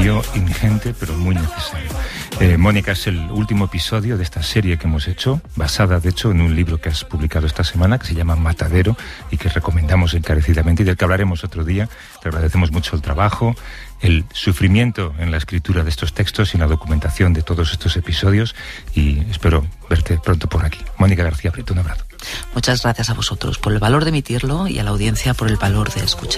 cambio ingente, pero muy necesario. Mónica, es el último episodio de esta serie que hemos hecho, basada, de hecho, en un libro que has publicado esta semana, que se llama Matadero, y que recomendamos encarecidamente, y del que hablaremos otro día. Te agradecemos mucho el trabajo, el sufrimiento en la escritura de estos textos y en la documentación de todos estos episodios, y espero verte pronto por aquí. Mónica García Prieto, un abrazo. Muchas gracias a vosotros por el valor de emitirlo y a la audiencia por el valor de escuchar.